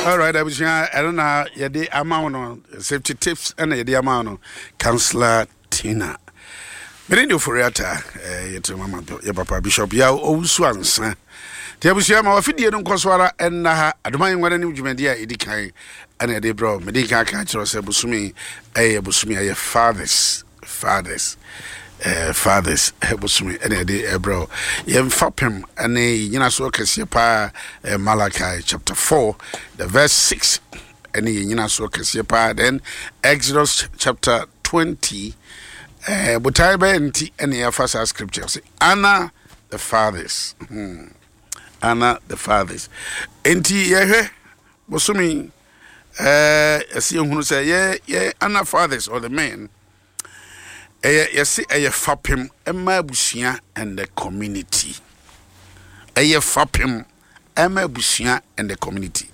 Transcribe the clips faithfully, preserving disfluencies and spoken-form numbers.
All right, I was I don't know, yeah, the amount of safety tips and the amount Counselor Tina. But in the Furiata, eh, Mama, your Papa Bishop, ya Oswansa. There was Yama of Indian Coswara and Naha, admiring what any Jumedia Edikai and a debro, Medica catcher, Busumi, a Busumi, a fathers, fathers. Uh, fathers Busumi and a day, bro. Yem Fapim and a Yinaso Cassiopa, Malachi chapter four, the verse six, and a Yinaso Cassiopa, then Exodus chapter twenty, uh, Butaiba and T, and the first scriptures. Anna the fathers, hmm. Anna the fathers. Enti Yehe Busumi, uh, I see who say, yeah, yeah, Anna fathers or the men. You see, a fapim, Emma Busia and the community. A fapim, Emma Busia and the community.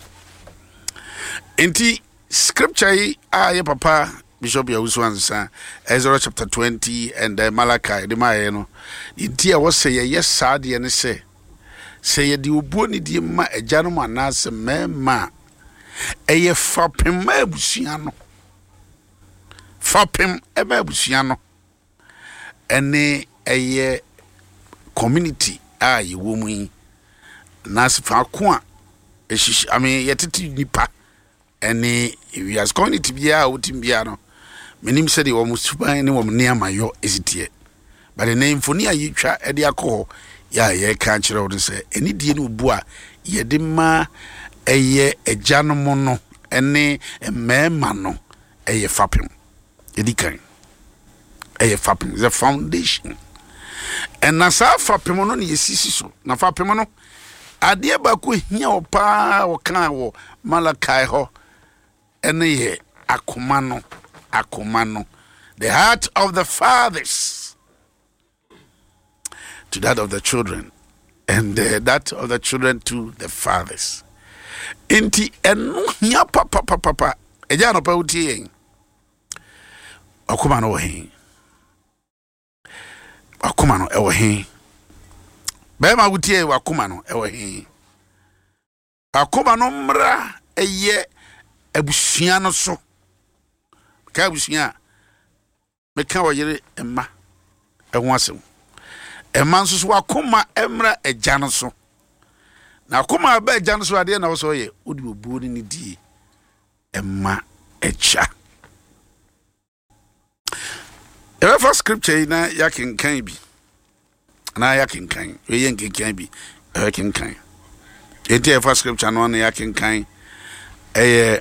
Inti scripture, ah, your papa, Bishop Yawuswansa, Ezra chapter twenty and the Malachi, the Mayeno. Inti, I was say, yes, Sadi, and say, say, the Ubuni di ma, a gentleman, as a man, ma, a fapim, Busiano. Fapim, Emma Busiano. Any a community ah you woman nas fa ko a I mean yetiti nipa any we as community bia wotim bia no menim said the almost ban ne wom near mayo esitie but the name for near you twa e de akọ ya ye ka kire wo say any die no bu a ye de ma eye ejanom no ene emema no eye fapem edikan a fapim is a foundation. And Nasa Fapimono is so. Na Fapimono, Adia Baku here or pa or can Malachi ho, and ye Akumano, Akumano, the heart of the fathers to that of the children, and uh, that of the children to the fathers. Inti and ya papa papa papa, a jano pauti Akumano he. Akuma no ewo he bema wutie akuma no ewo he akuma no mra eye abusua no so ka abusua me ka woyere emma eho asem emma nso so akuma emra eja no so na akuma ba eja no so ade na wo so ye odi obuo ni die emma eja. The first scripture na yakin kan bi na yakin kan we yen kan bi yakin kan the first scripture no na yakin kan eh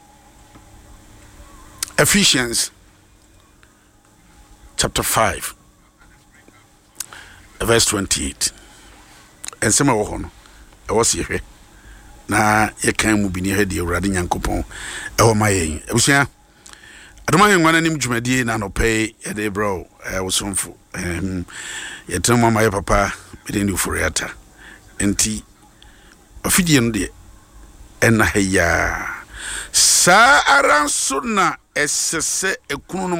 Ephesians chapter five verse twenty-eight and some wo hono e wo se hwe na yakan mu bi ni hwe de Awurade Nyankopon e wo mayen ebusia adoma ngwana nim dwumadie na no pay e de bro e wo somfo em yetem mama ye papa be de Furiata enti afidie no de ena heya sa aranso na esese ekunu